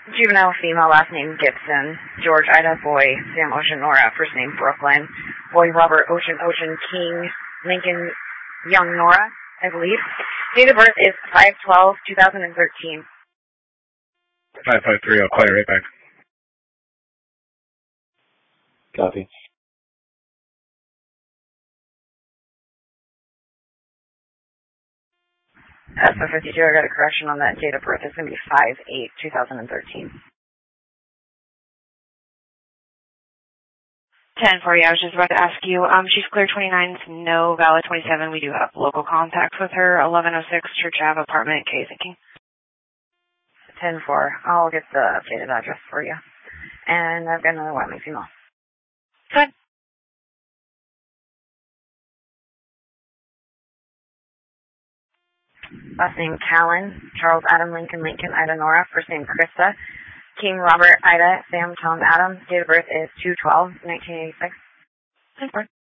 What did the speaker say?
Juvenile female, last name Gibson. George Ida, boy Sam Ocean Nora, first name Brooklyn. Boy Robert Ocean King Lincoln Young Nora, I believe. Date of birth is 5/12/2013. 553, I'll call you right back. Copy. SO52, I got a correction on that date of birth. It's going to be 5/8/2013. 10-4, I was just about to ask you. She's clear 29, no valid 27. We do have local contacts with her. 1106 Church Ave, apartment K. Thank you. 10-4. I'll get the updated address for you. And I've got another Wyoming female. Good. Last name Callan, Charles Adam Lincoln Ida Nora, first name Krista, King Robert Ida Sam Tom Adam, date of birth is 2/12/1986. 10-4.